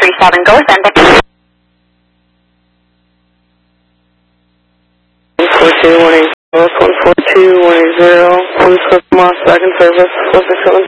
137, go authentic. 142, 180, 142, 180, police custom off, back in service, 467